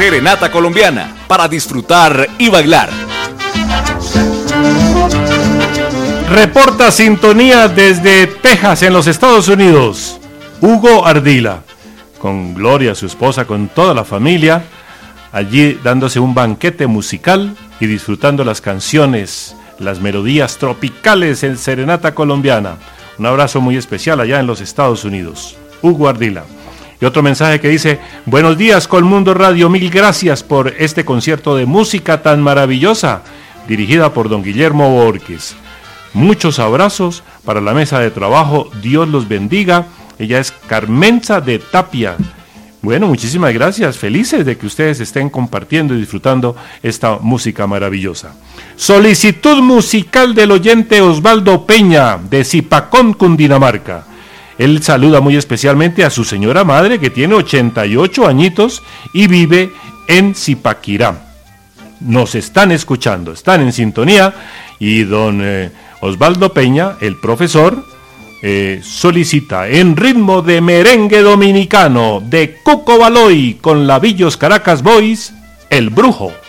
Serenata Colombiana, para disfrutar y bailar. Reporta sintonía desde Texas, en los Estados Unidos, Hugo Ardila, con Gloria, su esposa, con toda la familia, allí dándose un banquete musical y disfrutando las canciones, las melodías tropicales en Serenata Colombiana. Un abrazo muy especial allá en los Estados Unidos, Hugo Ardila. Y otro mensaje que dice: buenos días, Colmundo Radio, mil gracias por este concierto de música tan maravillosa, dirigida por don Guillermo Borges. Muchos abrazos para la mesa de trabajo, Dios los bendiga. Ella es Carmenza de Tapia. Bueno, muchísimas gracias, felices de que ustedes estén compartiendo y disfrutando esta música maravillosa. Solicitud musical del oyente Osvaldo Peña, de Zipacón, Cundinamarca. Él saluda muy especialmente a su señora madre, que tiene 88 añitos y vive en Zipaquirá. Nos están escuchando, están en sintonía, y don Osvaldo Peña, el profesor, solicita en ritmo de merengue dominicano de Cuco Baloy con la Villos Caracas Boys, El Brujo.